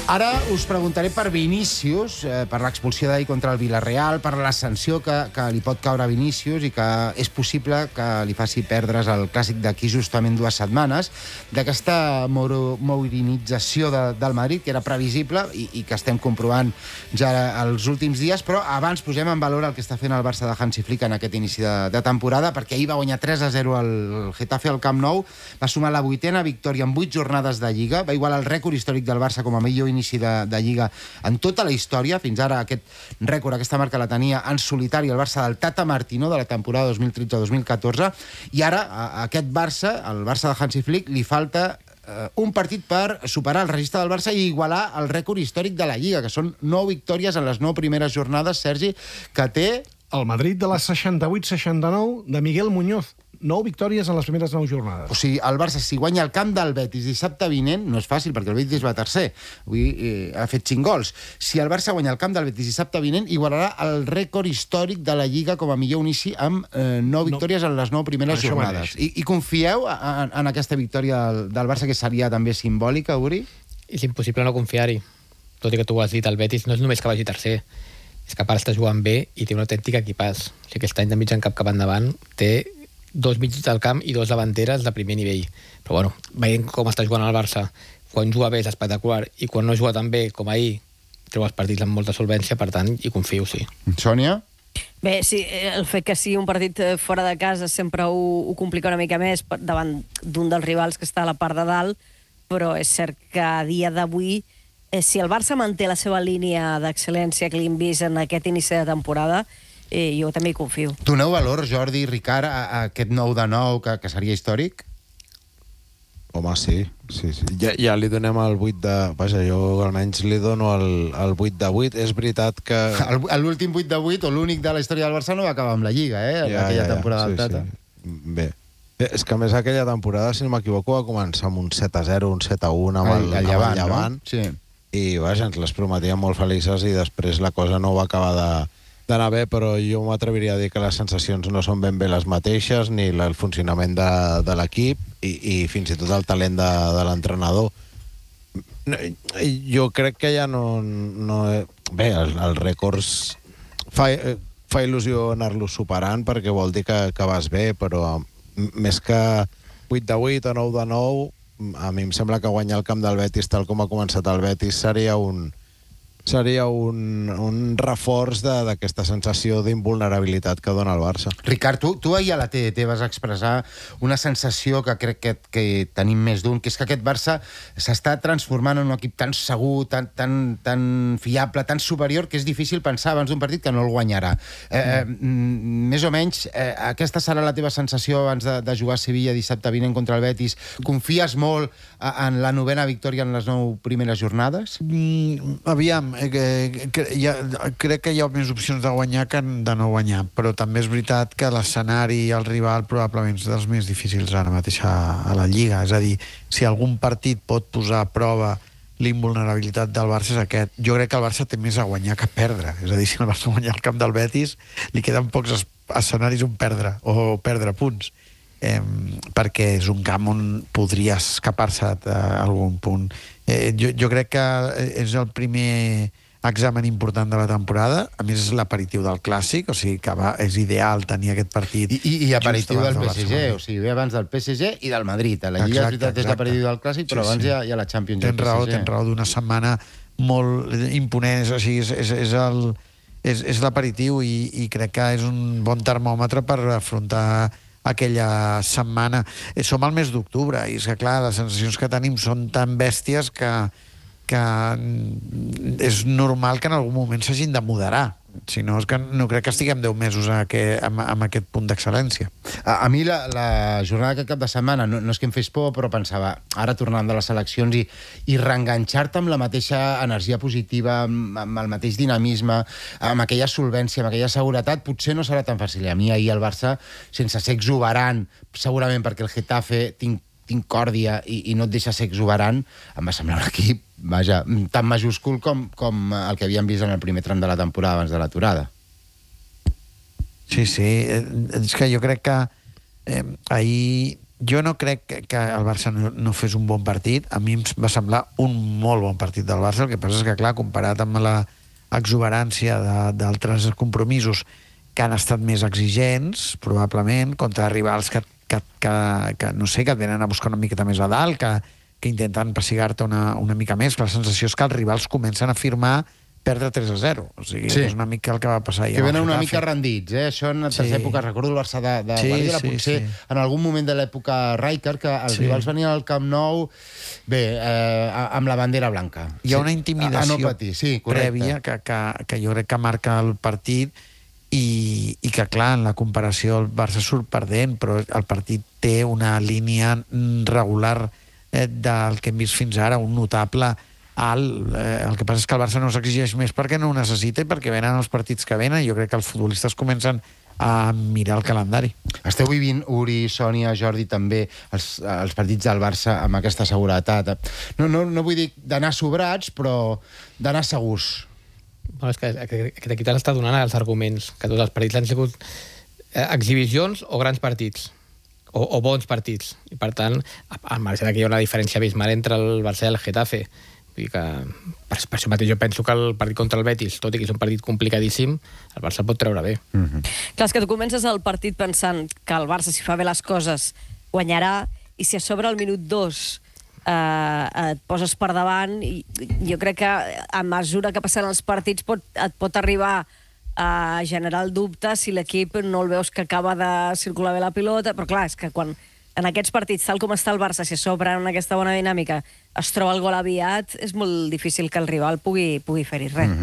Ara us preguntaré per Vinícius, per l'expulsió d'ahir contra el Villarreal, per l'ascensió que li pot caure a Vinícius i que és possible que li faci perdre's el clàssic d'aquí justament 2 setmanes, d'aquesta mourinització del Madrid, que era previsible i que estem comprovant ja els últims dies, però abans posem en valor el que està fent el Barça de Hansi Flick en aquest inici de temporada, perquè ahir va guanyar 3-0 al Getafe al Camp Nou, va sumar la 8ª victòria en 8 jornades de Lliga, va igualar el rècord històric del Barça com a millor inici de Lliga en tota la història. Fins ara aquest rècord, aquesta marca la tenia en solitari el Barça del Tata Martino de la temporada 2013-2014, i ara a aquest Barça, el Barça de Hansi Flick, li falta un partit per superar el registre del Barça i igualar el rècord històric de la Lliga, que són 9 victòries en les 9 primeres jornades, Sergi, que té el Madrid de les 68-69 de Miguel Muñoz. 9 victòries en les primeres 9 jornades. O sigui, el Barça, si guanya el camp del Betis dissabte vinent, no és fàcil, perquè el Betis va tercer. Avui ha fet 5 gols. Si el Barça guanya el camp del Betis dissabte vinent, igualarà el rècord històric de la Lliga com a millor inici amb 9 victòries en les 9 primeres jornades. I confieu en aquesta victòria del Barça, que seria també simbòlica, Uri? És impossible no confiar-hi. Tot i que tu ho has dit, el Betis no és només que vagi tercer, és que a part està jugant bé i té un autèntic equipàs. O sigui, aquest any de mig en cap endavant té 2 mitjos del camp i 2 davanteres de primer nivell. Però bueno, veient com està jugant el Barça, quan juga bé és espectacular i quan no juga tan bé com ahir, treu els partits amb molta solvència, per tant, hi confio, sí. Sònia? Bé, sí, el fet que sigui un partit fora de casa sempre ho complica una mica més davant d'un dels rivals que està a la part de dalt, però és cert que a dia d'avui, si el Barça manté la seva línia d'excel·lència que li hem vist en aquest inici de temporada, jo també hi confio. Doneu valor, Jordi i Ricard, a aquest 9 de 9 que seria històric? Home, sí. Ja li donem el 8 de... Vaja, jo almenys li dono el 8 de 8. És veritat que... L'últim 8 de 8, o l'únic de la història del Barça, no va acabar amb la Lliga, aquella temporada del Tata. Bé. És que a més aquella temporada, si no m'equivoco, va començar amb un 7-0, un 7-1 amb el Llevant. Sí. I vaja, ens les prometíem molt felices i després la cosa no va acabar d'anar bé, però jo m'atreviria a dir que les sensacions no són ben bé les mateixes, ni el funcionament de l'equip i fins i tot el talent de l'entrenador. Jo crec que ja no... Bé, els rècords fa il·lusió anar-los superant perquè vol dir que vas bé, però més que 8 de 8 o 9 de 9, a mi em sembla que guanyar el camp del Betis tal com ha començat el Betis seria un reforç d'aquesta sensació d'invulnerabilitat que dona el Barça. Ricard, tu ahir a la TDT vas expressar una sensació que crec que tenim més d'un, que és que aquest Barça s'està transformant en un equip tan segur, tan fiable, tan superior, que és difícil pensar abans d'un partit que no el guanyarà. Més o menys, aquesta serà la teva sensació abans de jugar a Sevilla dissabte vinent contra el Betis? Confies molt en la 9ª victòria en les 9 primeres jornades? Aviam, crec que hi ha més opcions de guanyar que de no guanyar, però també és veritat que l'escenari i el rival probablement és dels més difícils ara mateix a la Lliga. És a dir, si algun partit pot posar a prova l'invulnerabilitat del Barça és aquest. Jo crec que el Barça té més a guanyar que a perdre. És a dir, si el Barça guanya el camp del Betis, li queden pocs escenaris on perdre, o perdre punts. Perquè és un camp on podria escapar-se a algun punt. Jo crec que és el primer examen important de la temporada. A més, és l'aperitiu del Clàssic, o sigui que és ideal tenir aquest partit. I aperitiu del PSG, o sigui, ve abans del PSG i del Madrid. A la Lliga és veritat, és l'aperitiu del Clàssic, però abans hi ha la Champions i el PSG. Tens raó d'una setmana molt imponent, o sigui, és l'aperitiu i crec que és un bon termòmetre per afrontar aquella setmana. Som al mes d'octubre i és que, clar, les sensacions que tenim són tan bèsties que és normal que en algun moment s'hagin de moderar. Si no, és que no crec que estiguem 10 mesos amb aquest punt d'excel·lència. A mi la jornada d'aquest cap de setmana no és que em fes por, però pensava, ara tornant de les eleccions i reenganxar-te amb la mateixa energia positiva, amb el mateix dinamisme, amb aquella solvència, amb aquella seguretat, potser no serà tan fàcil. A mi ahir el Barça, sense ser exuberant, segurament perquè el Getafe tinc còrdia i no et deixa ser exuberant, em va semblar un equip, vaja, tan majúscul com el que havíem vist en el primer tram de la temporada abans de l'aturada. Sí, és que jo crec que ahir Jo no crec que el Barça no fes un bon partit. A mi em va semblar un molt bon partit del Barça. El que passa és que, clar, comparat amb la exuberància d'altres compromisos que han estat més exigents, probablement, contra rivals que no sé, que et venen a buscar una miqueta més a dalt, que intenten pessigar-te una mica més. La sensació és que els rivals comencen a firmar perdre 3-0. O sigui, és una mica el que va passar ahir. Que venen una mica rendits, Això en altres èpoques. Recordo el Barça de Guardiola, potser en algun moment de l'època Rijkaard, que els rivals venien al Camp Nou, amb la bandera blanca. Hi ha una intimidació prèvia que jo crec que marca el partit i que, clar, en la comparació el Barça surt perdent, però el partit té una línia regular del que hem vist fins ara, un notable alt. El que passa és que el Barça no s'exigeix més perquè no ho necessita i perquè venen els partits que venen. Jo crec que els futbolistes comencen a mirar el calendari. Esteu vivint, Uri, Sònia, Jordi, també, els partits del Barça amb aquesta seguretat. No vull dir d'anar sobrats, però d'anar segurs. Bueno, és que aquest equip està donant els arguments, que tots els partits han sigut exhibicions o grans partits, o bons partits. I, per tant, al marge que hi ha una diferència abismal entre el Barça i el Getafe. Vull dir que, per això mateix, jo penso que el partit contra el Betis, tot i que és un partit complicadíssim, el Barça pot treure bé. Clar, és que tu comences el partit pensant que el Barça, si fa bé les coses, guanyarà, i si a sobre al minut 2 et poses per davant, i jo crec que a mesura que passen els partits et pot arribar a generar el dubte si l'equip no el veus que acaba de circular bé la pilota, però clar, és que quan en aquests partits, tal com està el Barça, si a sobre en aquesta bona dinàmica es troba el gol aviat, és molt difícil que el rival pugui fer-hi res.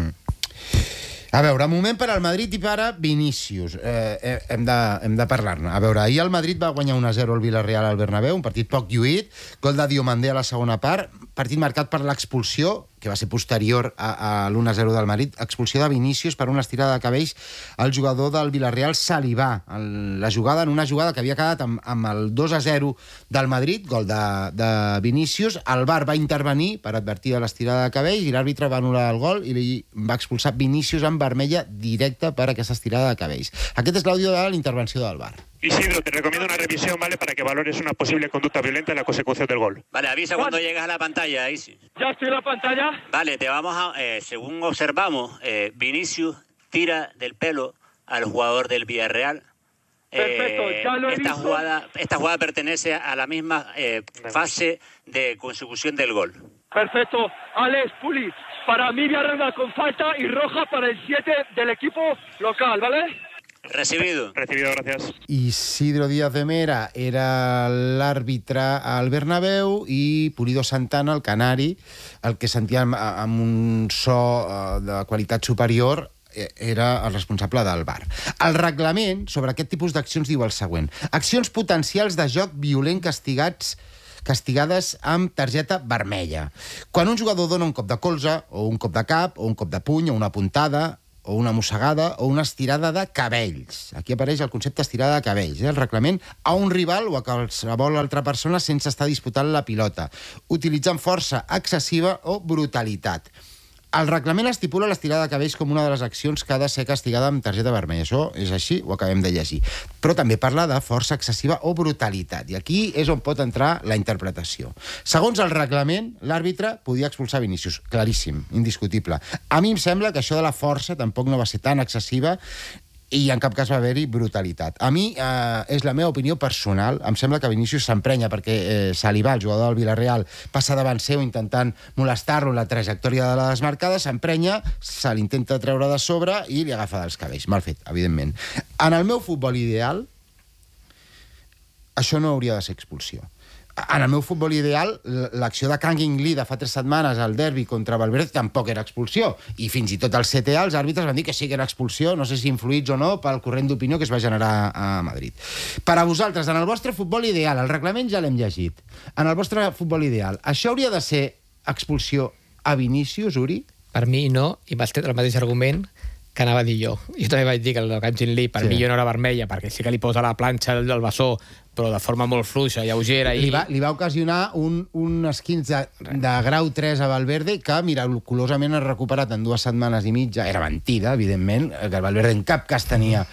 A veure, moment per al Madrid i per a Vinícius. Hem de parlar-ne. A veure, ahir el Madrid va guanyar 1-0 al Villarreal al Bernabéu, un partit poc lluït, gol de Diomandé a la segona part, partit marcat per l'expulsió, que va ser posterior a l'1-0 del Madrid, expulsió de Vinícius per una estirada de cabells al jugador del Villarreal, Salivà. La jugada, en una jugada que havia quedat amb el 2-0 del Madrid, gol de Vinícius. El VAR va intervenir per advertir de l'estirada de cabells i l'àrbitre va anul·lar el gol i va expulsar Vinícius amb vermella directa per aquesta estirada de cabells. Aquest és l'àudio de la intervenció del VAR. Isidro, te recomiendo una revisión, ¿vale? Para que valores una posible conducta violenta en la consecución del gol. Vale, avisa cuando llegas a la pantalla, Isi. Ya estoy en la pantalla. Vale, según observamos, Vinicius tira del pelo al jugador del Villarreal. Perfecto, ya lo he visto. Esta jugada pertenece a la misma fase de consecución del gol. Perfecto. Alex, Puli, para mí Villarreal con falta y roja para el 7 del equipo local, ¿vale? Recibido, gracias. Isidro Díaz de Mera era l'àrbitre al Bernabéu i Pulido Santana, el canari, el que sentia amb un so de qualitat superior, era el responsable del VAR. El reglament sobre aquest tipus d'accions diu el següent: accions potencials de joc violent castigades amb targeta vermella. Quan un jugador dona un cop de colze, o un cop de cap, o un cop de puny, o una puntada, o una mossegada, o una estirada de cabells. Aquí apareix el concepte estirada de cabells, el reglament, a un rival o a qualsevol altra persona sense estar disputant la pilota, utilitzant força excessiva o brutalitat. El reglament estipula l'estirada de cabells com una de les accions que ha de ser castigada amb targeta vermella. Això és així, ho acabem de llegir. Però també parla de força excessiva o brutalitat. I aquí és on pot entrar la interpretació. Segons el reglament, l'àrbitre podia expulsar Vinícius. Claríssim, indiscutible. A mi em sembla que això de la força tampoc no va ser tan excessiva i en cap cas va haver-hi brutalitat. A mi, és la meva opinió personal, em sembla que Vinícius s'emprenya perquè Salivà, el jugador del Villarreal, passa davant seu intentant molestar-lo en la trajectòria de la desmarcada, s'emprenya, se l'intenta treure de sobre i li agafa dels cabells. Mal fet, evidentment. En el meu futbol ideal, això no hauria de ser expulsió. En el meu futbol ideal, l'acció de Kang In Lee de fa 3 setmanes al derbi contra Valverde tampoc era expulsió. I fins i tot al CTA els àrbitres van dir que sí que era expulsió, no sé si influïts o no, pel corrent d'opinió que es va generar a Madrid. Per a vosaltres, en el vostre futbol ideal, el reglament ja l'hem llegit, en el vostre futbol ideal, això hauria de ser expulsió a Vinícius, Uri? Per mi no, i m'has tret el mateix argument que anava a dir jo. Jo també vaig dir que el de Kang In Lee per mi jo no era vermella, perquè sí que li posa la planxa del bessó però de forma molt fluixa, lleugera. Li va ocasionar un esquinç de grau 3 a Valverde que miraculosament ha recuperat en 2 setmanes i mitja. Era mentida, evidentment, que el Valverde en cap cas tenia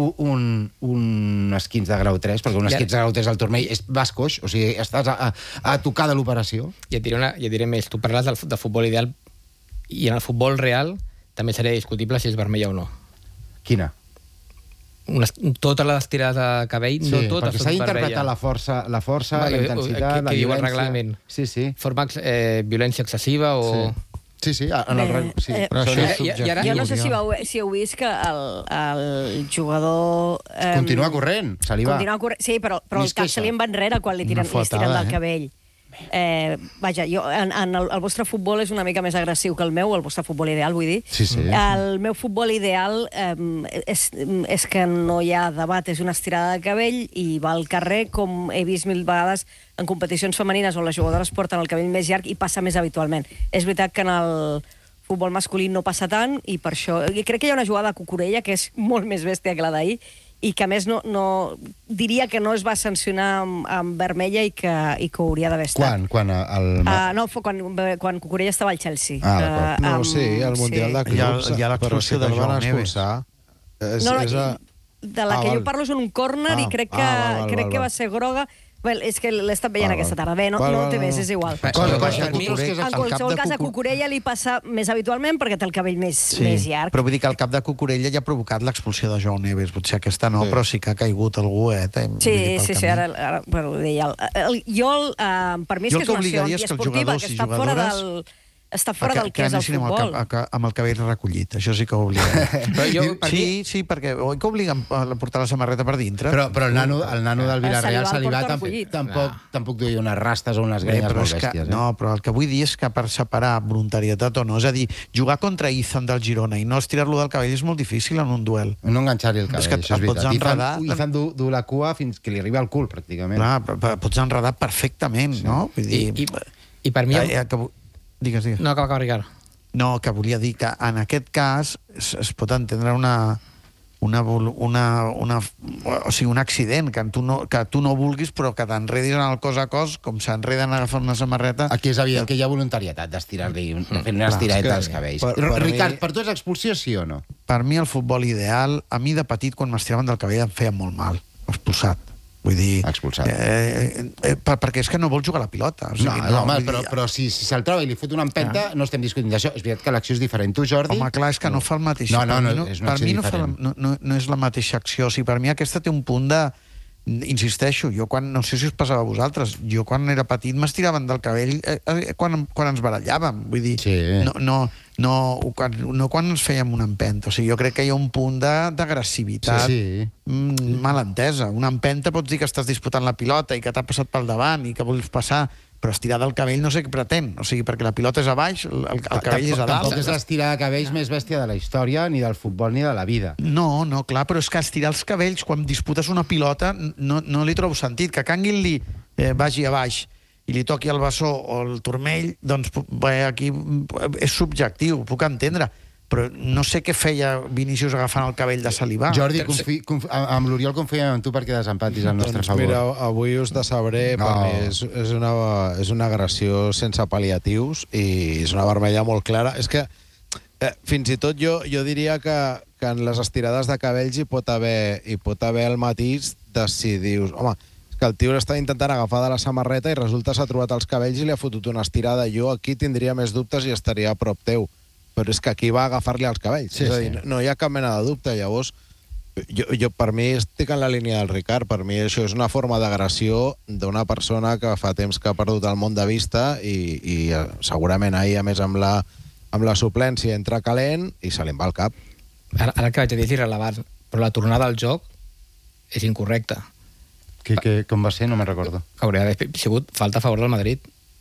un esquinç de grau 3, perquè un esquinç de grau 3 al turmell és bascoix, o sigui, estàs a tocar de l'operació. I et diré més, tu parles de futbol ideal i en el futbol real també seria discutible si és vermella o no. Quina? Totes les tirades de cabell, no totes són vermella. Perquè s'ha d'interpretar la força, la intensitat, la violència. Què diu el reglament? Sí. Forma violència excessiva o... Sí, en el... Però això és subjectiu. Jo no sé si heu vist que el jugador... Continua corrent, se li va. Sí, però el cap se li en va enrere quan li estiren del cabell. Vaja, el vostre futbol és una mica més agressiu que el meu, el vostre futbol ideal, vull dir. Sí. El meu futbol ideal és que no hi ha debat, és una estirada de cabell i va al carrer, com he vist 1000 vegades en competicions femenines on les jugadores porten el cabell més llarg i passa més habitualment. És veritat que en el futbol masculí no passa tant i per això... I crec que hi ha una jugada a Cucurella que és molt més bèstia que la d'ahir i que a més diria que no es va sancionar amb vermella i que hauria d'haver estat. Quan? Quan Cucurella estava al Chelsea. No, sí, al Mundial de Clubs. Hi ha l'expulsió del Joao Neves. De la que jo parlo és un córner i crec que va ser groga. És que l'he estat veient aquesta tarda. Bé, no té més, és igual. En qualsevol cas, a Cucurella li passa més habitualment perquè té el cabell més llarg. Però vull dir que el cap de Cucurella ja ha provocat l'expulsió de Joao Neves. Potser aquesta no, però sí que ha caigut algú, Sí, ara ho deia. Per mi és que és una acció antiesportiva, que està fora del que és el futbol. Amb el cabell recollit, això sí que ho obliguen. Sí, perquè oi que obliguen a portar la samarreta per dintre? Però el nano del Villarreal se li va tampoc duia unes rastes o unes grenyes molt bèsties. No, però el que vull dir és que per separar voluntarietat o no, és a dir, jugar contra Izan del Girona i no estirar-lo del cabell és molt difícil en un duel. No enganxar-li el cabell, això és veritat. Izan du la cua fins que li arriba al cul, pràcticament. Pots enredar perfectament, no? Vull dir... I per mi... Digues. No, acaba, Ricard. No, que volia dir que en aquest cas es pot entendre un accident, que tu no vulguis, però que t'enredis en el cos a cos, com s'enreden agafant una samarreta... Aquí és evident que hi ha voluntarietat d'estirar-li, fent una estiradeta als cabells. Ricard, per tu és expulsió, sí o no? Per mi el futbol ideal, a mi de petit, quan m'estiraven del cabell em feia molt mal, expulsat. Vull dir... Expulsat. Perquè és que no vol jugar a la pilota. Però si se'l troba i li fot una empenta, no estem discutint d'això. És veritat que l'acció és diferent. Tu, Jordi? Home, clar, és que no fa el mateix. Per mi no és la mateixa acció. O sigui, per mi aquesta té un punt de... Insisteixo, no sé si us passava a vosaltres, jo quan era petit m'estiraven del cabell quan ens barallàvem, vull dir, no quan ens fèiem una empenta. O sigui, jo crec que hi ha un punt d'agressivitat mal entesa. Una empenta pots dir que estàs disputant la pilota i que t'ha passat pel davant i que vols passar, però estirar del cabell no sé què pretén. O sigui, perquè la pilota és a baix, el cabell és a dalt. Tampoc és l'estirar de cabells més bèstia de la història, ni del futbol, ni de la vida. No, clar, però és que estirar els cabells quan disputes una pilota no li trobo sentit. Que Canguil-li vagi a baix i li toqui el bessó o el turmell, doncs aquí és subjectiu, puc entendre. Però no sé què feia Vinícius agafant el cabell de Salivà. Jordi, amb l'Oriol confiem en tu perquè desempatis al nostre favor. Mira, avui us decebré, per mi és una agressió sense pal·liatius i és una vermella molt clara. És que fins i tot jo diria que en les estirades de cabells hi pot haver el matís de si dius, home, és que el tio està intentant agafar de la samarreta i resulta s'ha trobat els cabells i li ha fotut una estirada. Jo aquí tindria més dubtes i estaria a prop teu. Però és que aquí va agafar-li els cabells. És a dir, no hi ha cap mena de dubte. Llavors, jo per mi estic en la línia del Ricard. Per mi això és una forma d'agressió d'una persona que fa temps que ha perdut el món de vista i segurament ahir, a més, amb la suplència entra calent i se li en va al cap. Ara el que vaig dir és irrellevant, però la tornada al joc és incorrecta. Com va ser? No me'n recordo. Hauria d'haver sigut falta a favor del Madrid.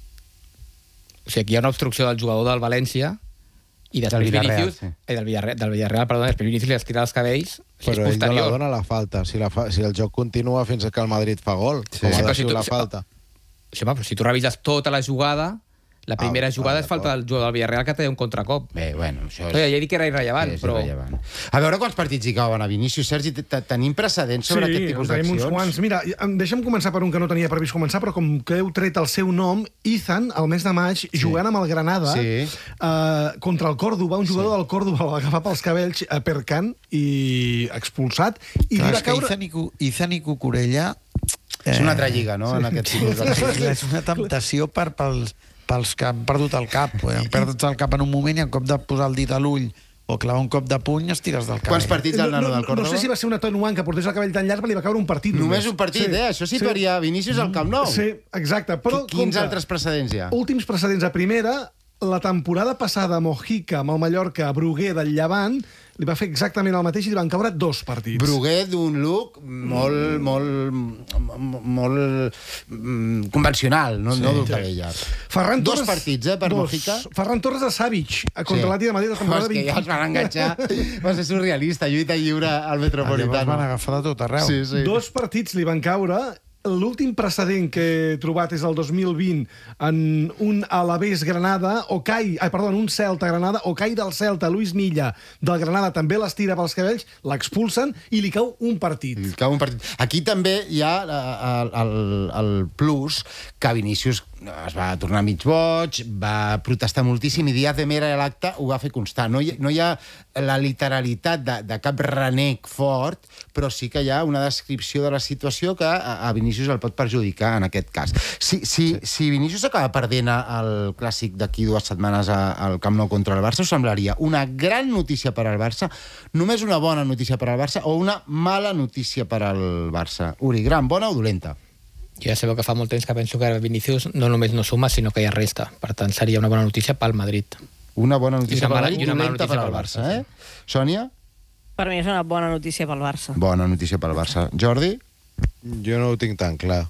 O sigui, aquí hi ha una obstrucció del jugador del València i després Vinícius, del Villarreal, perdó, després Vinícius li estira els cabells, però ell no la dona la falta, si el joc continua fins que el Madrid fa gol, com ha de ser la falta. Sí, però si tu revises tota la jugada, La primera jugada és falta del jugador del Villarreal que té un contracop. Bé, bueno, això és... Ja he dit que era irrellevant, però... irrellevant. A veure quants partits hi cauen a Vinícius. Sergi, tenim precedents sobre aquest tipus tenim uns d'accions? quants. Mira, deixa'm començar per un que no tenia previst començar, però com que heu tret el seu nom, Ethan, al mes de maig, jugant amb el Granada, contra el Córdoba, un jugador del Córdoba va agafar pels cabells a Percan i expulsat, i li va caure... Ethan i Cucurella... És una altra lliga, no?, en aquest tipus d'accions. És una temptació pels que han perdut el cap. Han perdut el cap en un moment i en cop de posar el dit a l'ull o clavar un cop de puny es tires del cabell. Quants partits al nano del Córdoba? No sé si va ser un atenuant que portés el cabell tan llarg, però li va caure un partit. Només un partit, Això situaria Vinícius al Camp Nou. Sí, exacte. Però, quins altres precedents hi ha? Últims precedents. A primera, la temporada passada Mojica amb el Mallorca a Bruguer del Llevant li va fer exactament el mateix i li van caure 2 partits. Bruguer d'un look molt convencional, no del cabell llarg. Ferran Torres, 2 partits, per Mojica. Ferran Torres a Savic, contra l'Atlètic de Madrid. És que ja els van enganxar. Va ser surrealista, lluita lliure al Metropolitano. Els van agafar de tot arreu. Sí. 2 partits li van caure. L'últim precedent que he trobat és el 2020 en un Alavés-Granada, un Celta-Granada, Ocai del Celta, Luis Milla del Granada també les tira pels cabells, l'expulsen i li cau un partit. Aquí també hi ha el plus que Vinícius es va tornar mig boig, va protestar moltíssim i Díaz de Mera a l'acte ho va fer constar. No hi ha la literalitat de cap renec fort, però sí que hi ha una descripció de la situació que a Vinícius el pot perjudicar en aquest cas. Si Vinícius acaba perdent el clàssic d'aquí 2 setmanes al Camp Nou contra el Barça, us semblaria una gran notícia per al Barça, només una bona notícia per al Barça o una mala notícia per al Barça? Uri, gran, bona o dolenta? Jo ja sabeu que fa molt temps que penso que Vinícius no només no suma, sinó que ja resta. Per tant, seria una bona notícia pel Madrid. Una bona notícia pel Madrid i una mala dolenta per al Barça, Sònia? Per mi és una bona notícia pel Barça. Bona notícia pel Barça. Jordi? Jo no ho tinc tan clar.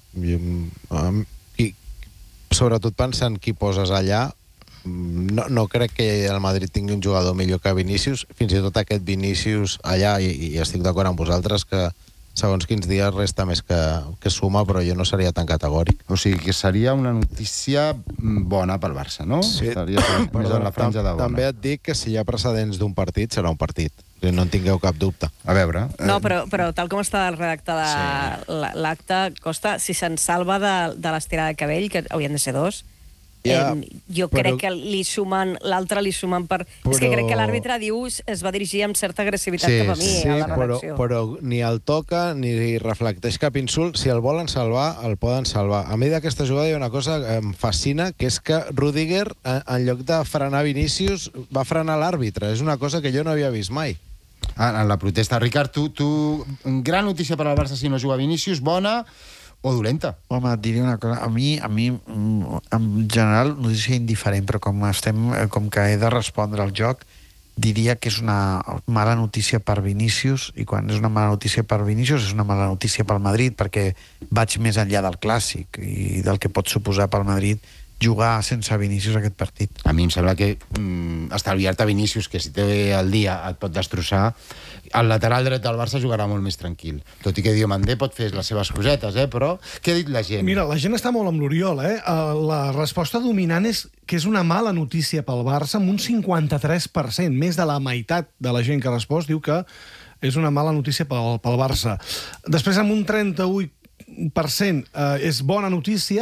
I sobretot pensant qui poses allà, no crec que el Madrid tingui un jugador millor que Vinícius, fins i tot aquest Vinícius allà, i estic d'acord amb vosaltres que segons quins dies resta més que suma, però jo no seria tan categòric. O sigui que seria una notícia bona pel Barça, no? Sí, més en la franja de bona. També et dic que si hi ha precedents d'un partit, serà un partit. No en tingueu cap dubte. A veure... No, però tal com està redactada l'acte, Costa, si se'n salva de l'estirada de cabell, que haurien de ser 2, jo crec que l'altre li sumen per... És que crec que l'àrbitre diu es va dirigir amb certa agressivitat cap a mi, a la redacció. Però ni el toca ni reflecteix cap insult. Si el volen salvar, el poden salvar. A mi d'aquesta jugada hi ha una cosa que em fascina, que és que Rüdiger, en lloc de frenar Vinícius, va frenar l'àrbitre. És una cosa que jo no havia vist mai. En la protesta. Ricard, tu gran notícia per al Barça si no juga Vinícius, bona o dolenta? Home, et diré una cosa. A mi, en general, notícia indiferent, però com que he de respondre al joc, diria que és una mala notícia per Vinícius, i quan és una mala notícia per Vinícius és una mala notícia pel Madrid, perquè vaig més enllà del clàssic i del que pot suposar pel Madrid jugar sense Vinícius aquest partit. A mi em sembla que estalviar-te Vinícius, que si té el dia et pot destrossar, el lateral dret del Barça jugarà molt més tranquil. Tot i que Diomandé pot fer les seves cosetes, però què ha dit la gent? Mira, la gent està molt amb l'Oriol, La resposta dominant és que és una mala notícia pel Barça, amb un 53%, més de la meitat de la gent que ha respost diu que és una mala notícia pel Barça. Després, amb un 38% és bona notícia,